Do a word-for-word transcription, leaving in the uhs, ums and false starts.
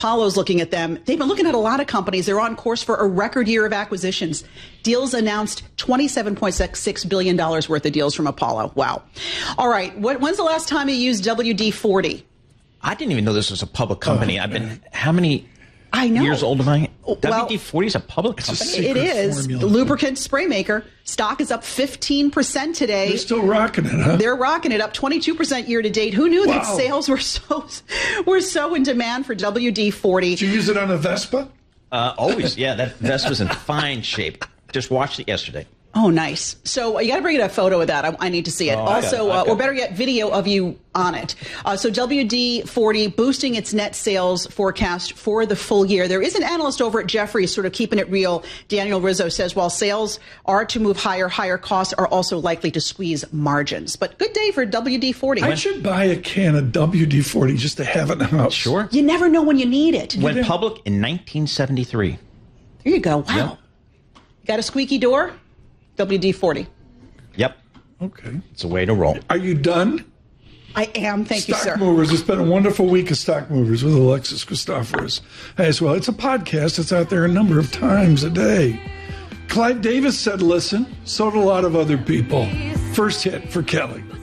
Apollo's looking at them. They've been looking at a lot of companies. They're on course for a record year of acquisitions. Deals announced twenty-seven point six billion dollars worth of deals from Apollo. Wow. All right. What, when's the last time you used W D forty? I didn't even know this was a public company. Oh, I've been, how many I know. years old am I? Well, W D forty is a public company. It is. The lubricant spray maker. Stock is up fifteen percent today. They're still rocking it, huh? They're rocking it up twenty-two percent year to date. Who knew Wow. that sales were so were so in demand for W D forty? Did you use it on a Vespa? Uh, always, yeah. That vest was in fine shape. Just watched it yesterday. Oh, nice. So you got to bring in a photo of that. I, I need to see it. Oh, I also, got it. uh, or better yet, video of you on it. Uh, so W D forty boosting its net sales forecast for the full year. There is an analyst over at Jefferies sort of keeping it real. Daniel Rizzo says while sales are to move higher, higher costs are also likely to squeeze margins. But good day for W D forty. I should buy a can of W D forty just to have it in the house. Sure. You never know when you need it. Went public in nineteen seventy-three. There you go. Wow. Yep. Got a squeaky door? W D forty. Yep. Okay. It's a way to roll. Are you done? I am. Thank Stock you, sir. Movers. It's been a wonderful week of Stock Movers with Alexis Christoforous as well. It's a podcast. It's out there a number of times a day. Clive Davis said listen. So did a lot of other people. First hit for Kelly.